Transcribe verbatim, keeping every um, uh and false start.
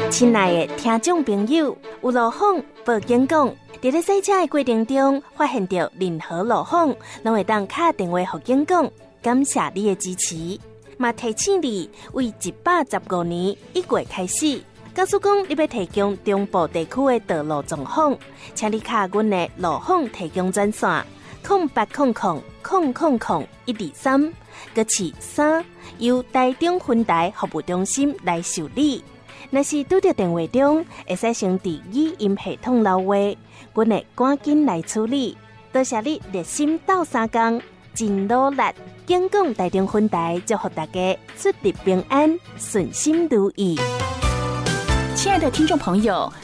亲爱的听众朋友，有路况报警讲，在咧洗车的过程中发现到任何路况，拢会当打电话给警讲。感谢你的支持，嘛提醒你，为一百十五年一月开始，假使讲你要提供中部地区的道路状况，请你卡阮的路况提供专线空八空空空空空一二三，搁是三由台中分台服务中心来受理。若是拄到电话中，会使先伫语音系统留话，阮会赶紧来处理。多谢你热心斗相共，真努力。警广台中分台祝福大家出入平安，顺心如意。 亲爱的听众朋友，